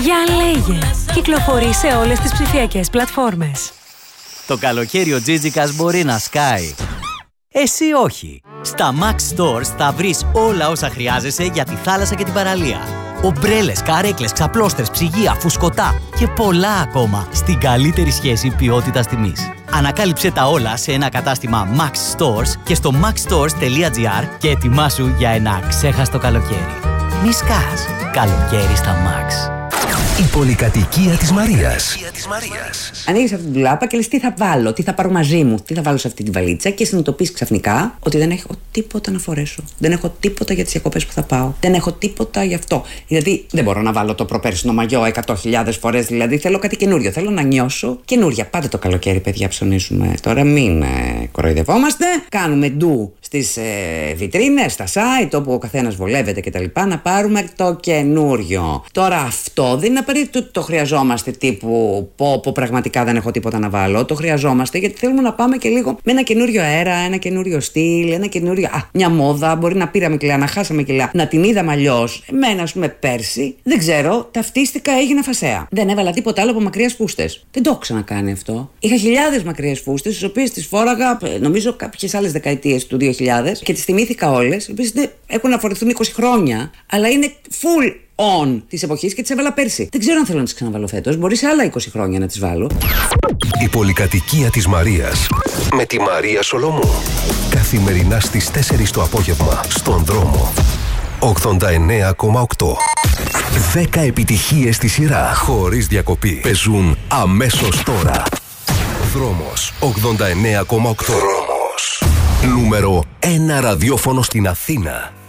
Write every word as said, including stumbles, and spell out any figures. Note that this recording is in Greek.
Για λέγε. Κυκλοφορεί σε όλες τις ψηφιακές πλατφόρμες. Το καλοκαίρι ο Τζίτζικας μπορεί να σκάει. Εσύ όχι. Στα Max Stores θα βρεις όλα όσα χρειάζεσαι για τη θάλασσα και την παραλία. Ομπρέλες, καρέκλες, ξαπλώστρες, ψυγεία, φουσκωτά και πολλά ακόμα στην καλύτερη σχέση ποιότητας-τιμής. Ανακάλυψε τα όλα σε ένα κατάστημα Max Stores και στο maxstores τελεία gr και ετοιμάσου για ένα ξέχαστο καλοκαίρι. Μη σκάς. Καλοκαίρι στα Max. Η πολυκατοικία της Μαρίας. Ανοίγεις αυτή την τουλάπα και λες τι θα βάλω, τι θα πάρω μαζί μου, τι θα βάλω σε αυτή τη βαλίτσα και συνειδητοποιείς ξαφνικά ότι δεν έχω τίποτα να φορέσω. Δεν έχω τίποτα για τις διακοπές που θα πάω. Δεν έχω τίποτα γι' αυτό. Δηλαδή δεν μπορώ να βάλω το προπέρσινο μαγιό εκατό χιλιάδες φορές. Δηλαδή θέλω κάτι καινούριο. Θέλω να νιώσω καινούρια. Πάντα το καλοκαίρι, παιδιά, ψωνίζουμε. Τώρα μην ε, κοροϊδευόμαστε. Κάνουμε ντου στις ε, βιτρίνες, στα site όπου ο καθένας βολεύεται κτλ. Να πάρουμε το καινούριο. Τώρα αυτό δεν είναι απαραίτητο ότι το χρειαζόμαστε τύπου πω, πω πραγματικά δεν έχω τίποτα να βάλω. Το χρειαζόμαστε γιατί θέλουμε να πάμε και λίγο με ένα καινούριο αέρα, ένα καινούριο στυλ, ένα καινούριο. Α, μια μόδα. Μπορεί να πήραμε κιλά, να χάσαμε κιλά, να την είδαμε αλλιώς. Εμένα, ας πούμε, πέρσι, δεν ξέρω, ταυτίστηκα, έγινα φασαία. Δεν έβαλα τίποτα άλλο από μακριές φούστες. Δεν το έχω ξανακάνει αυτό. Είχα χιλιάδες μακριές φούστες, τις οποίες τις φόραγα, νομίζω, κάποιες άλλες δεκαετίες του δύο χιλιάδες και τις θυμήθηκα όλες. Οι οποίες έχουν να φορεθούν είκοσι χρόνια, αλλά είναι full on της εποχής και τις έβαλα πέρσι. Δεν ξέρω αν θέλω να τις ξαναβάλω φέτος. Μπορεί σε άλλα είκοσι χρόνια να τις βάλω. Η πολυκατοικία της Μαρίας. Με τη Μαρία Σολομού. Καθημερινά στις τέσσερις το απόγευμα. Στον δρόμο. ογδόντα εννέα κόμμα οκτώ. δέκα επιτυχίες στη σειρά. Χωρίς διακοπή. Παίζουν αμέσως τώρα. Δρόμος ογδόντα εννέα κόμμα οκτώ. Δρόμος. Νούμερο ένα ραδιόφωνο στην Αθήνα.